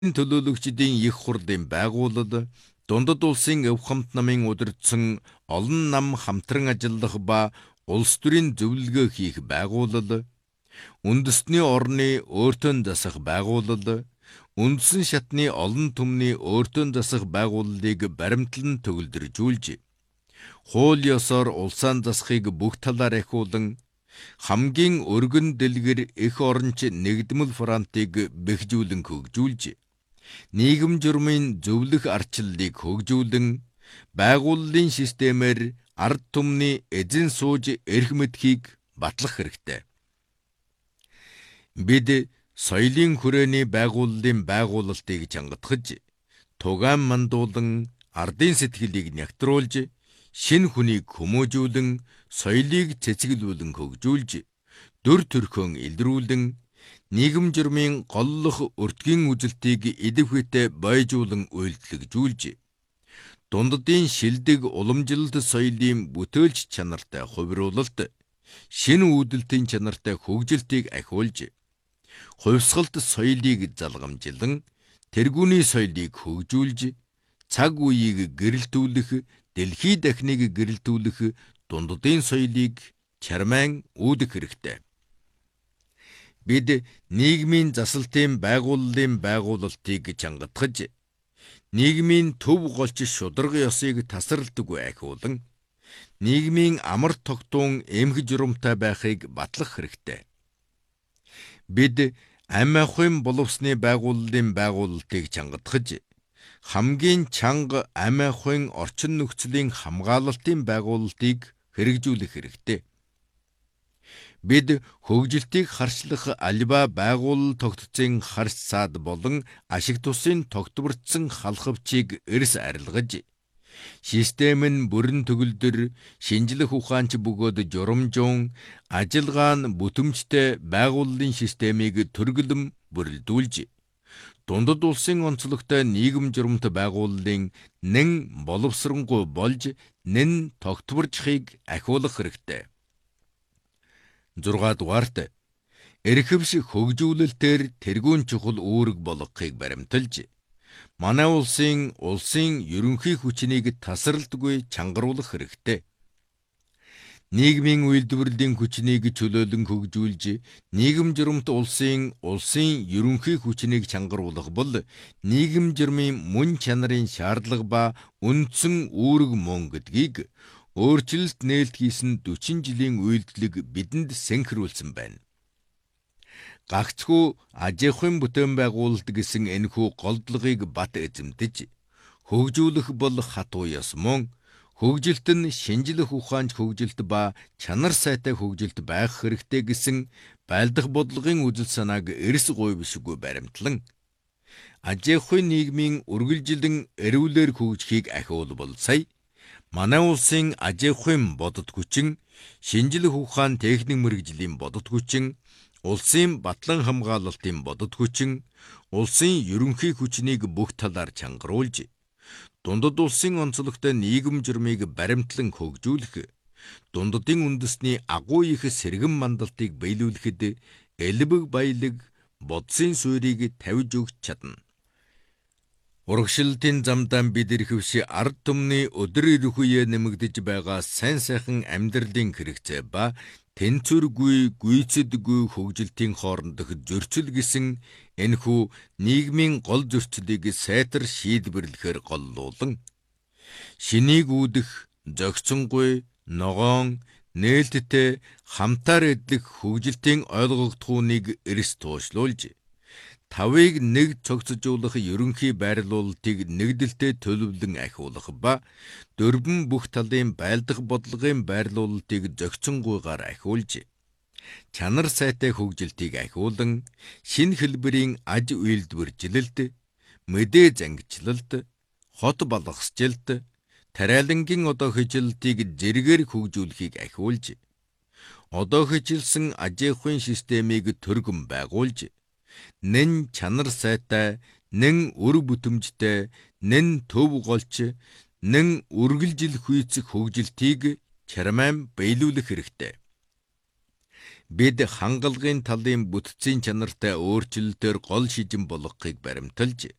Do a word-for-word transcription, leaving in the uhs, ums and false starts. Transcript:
төлөөлөгчдийн их хурлын байгууллага, дундад улсын өв хамт намын удирдсан олон нам хамтран ажиллах ба улс төрийн зөвлөгөө хийх байгууллага, үндэсний орны өөртөө засах байгууллага, үндсэн шатны олон түмний өөртөө засах байгууллагыг баримтлан төгөлдржүүлж, хууль ёсоор улсаан засахыг бүх талаар ахиулан, хамгийн өргөн дэлгэр эх оронч нэгдмэл фронтыг бэхжүүлэн хөгжүүлж, нийгэм журмын зөвлөх арчлалыг хөгжүүлэн, байгууллын системээр ард түмний эзэн сууж эрх мэдхийг батлах хэрэгтэй. Бид соёлын хүрээний байгууллын байгуулалтыг чангатгаж, тугаан мандуулан ардын сэтгэлийг нягтруулж, шинэ хүнийг хүмүүжүүлэн, соёлыг цэцгэлүүлэн хөгжүүлж, дүр төрхөөн илрүүлэн, нийгэм журмын голлох өртгийн үзэлтийг идэвхтэй бойжуулан үйлдэлжүүлж, дундадын шилдэг уламжлалт соёлын бүтээлч чанартай хувируулалт, шинэ үүдэлтийн чанартай хөгжилтийг ахиулж, хувьсгалт соёлыг залгамжлан, тэргүүний соёлыг хөгжүүлж, цаг үеийг гэрэлтүүлэх, дэлхий дахныг гэрэлтүүлэх дундадын соёлыг чармайн үүдэх хэрэгтэй. Бид нийгмийн засалтын байгууллын байгуулалтыг чангатгаж, нийгмийн төв голч шударга ёсыг тасралтгүй ахиулан, нийгмийн амар тогтун эмх журамтай байхыг батлах хэрэгтэй. Бид ам ахуйн боловсны байгууллын байгуулалтыг чангатгаж, хамгийн чанга ам ахуйн орчин нөхцөлийн хамгаалалтын байгуулалтыг хэрэгжүүлэх хэрэгтэй. Бид хөгжилтийг харшлах альва байгуулал тогтцын харш саад болон ашиг тусын тогтворцсон халхавчийг эрс арилгаж, систем нь бүрэн төгөлдөр шинжлэх ухаанч бөгөөд журамжуун, ажилгаан бүтэмжтэй байгууллын системийг төргөлм бүрэлдүүлж, дундад улсын онцлогтой нийгэм журамт байгууллын нэн боловсронгуй болж, нэн тогтворчхийг ахиулах хэрэгтэй. зургаадугаарт эрхэвш хөгжүүлэлтээр тэргүүн чухал үүрэг болгохыг баримталж, манай улсын улсын ерөнхий хүчнийг тасралтгүй чангаруулах хэрэгтэй. Нийгмийн үйлдвэрлэлийн хүчнийг чөлөөлөн хөгжүүлж, нийгэм журамт улсын улсын ерөнхий хүчнийг чангаруулах бол нийгэм журмын мөн чанарын шаардлага ба үндсэн үүрэг мөн гэдгийг өөрчлөлт нээлт хийсэн дөрвөн жилийн үйлдэлийг бидэнд сэнхрүүлсэн байна. Гагцхүү аж ахуйн бүтээн байгуулалт гэсэн энэхүү голдлогыг бат эзэмдэж, хөгжүүлэх бол хатуу ёс мөн, хөгжилт нь шинжлэх ухаанч хөгжилт ба чанар сайтай хөгжилт байх хэрэгтэй гэсэн байлдах бодлогын үзэл санааг эрс гуйвшгүй баримтлан, аж ахуйн нийгмийн үргэлжилэн эрүүлэр хөгжихийг ахиулбал сая, манай улсын аж ахуйн бодод хүчин, шинжлэх ухаан техник мэргэжлийн бодод хүчин, улсын батлан хамгаалалтын бодод хүчин, улсын ерөнхий хүчнийг бүх талаар чангаруулж, дундад улсын онцлогтой нийгэм журмыг баримтлан хөгжүүлэх, дундадын үндэсний агуу их сэргэн мандалтыг биелүүлэхэд элбэг баялаг бодсын суурийг тавьж өгч чадна. Урагшлалтын замдаа бид эрхэвш ард түмний өдөр ирхүйе нэмэгдэж байгаа сайн сайхан амьдралын хэрэгцээ ба тэнцвэргүй, гүйцэдгүй хөгжилтийн хоорондох зөрчил гэсэн энэхүү нийгмийн гол зөрчилийг сайтар шийдвэрлэхээр голлуулан, шинийг үүдэх, зохицонгүй, ногоон, нээлттэй, хамтаар эдлэх хөгжилтийн ойлгогдохууныг эрс туушлуулж, тавыг нэг цогцожуулах ерөнхий байрлуулалтыг нэгдэлтэй төлөвлөн ахиулах ба дөрвөн бүх талын байлдах бодлогын байрлуулалтыг зохицонгуйгаар ахиулж, чанар сайтай хөгжилтийг ахиулан, шинэ хэлбэрийн аж үйлдвэржилэлт, мэдээ зангичлалт, хот балгасчлалт, тариалангийн одоо хичээлтийг зэргээр хөгжүүлэхийг ахиулж, одоо хичээлсэн аж ахуйн системийг төргөн байгуулж, нэн чанар сайтай, нэн өр бүтэмжтэй, нэн төв голч, нэн үргэлжил хүйцэх хөгжилтийг чармайн биелүүлэх хэрэгтэй. бид хангалгын талын бүтцийн чанартай өөрчлөлтөөр гол шижин болгохыг баримталж,